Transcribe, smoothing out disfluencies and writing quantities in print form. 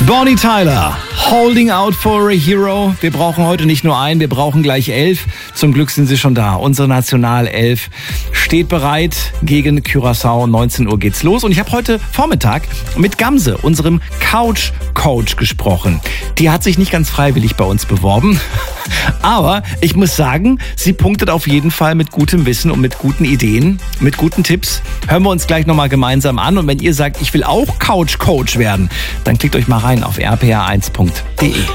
Bonnie Tyler, Holding Out for a Hero. Wir brauchen heute nicht nur einen, wir brauchen gleich 11. Zum Glück sind sie schon da. Unsere Nationalelf steht bereit gegen Curaçao. 19 Uhr geht's los. Und ich habe heute Vormittag mit Gamse, unserem Couch-Coach, gesprochen. Die hat sich nicht ganz freiwillig bei uns beworben. Aber ich muss sagen, sie punktet auf jeden Fall mit gutem Wissen und mit guten Ideen, mit guten Tipps. Hören wir uns gleich nochmal gemeinsam an. Und wenn ihr sagt, ich will auch Couch-Coach werden, dann klickt euch mal rein auf rpr1.de.